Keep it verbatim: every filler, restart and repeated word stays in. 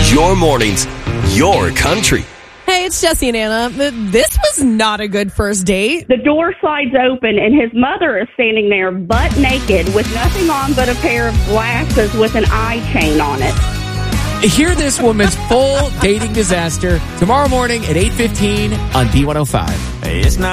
Your mornings, your country. Hey, it's Jesse and Anna. This was not a good first date. The door slides open, and his mother is standing there butt naked with nothing on but a pair of glasses with an eye chain on it. Hear this woman's full dating disaster tomorrow morning at eight fifteen on B one oh five. It's not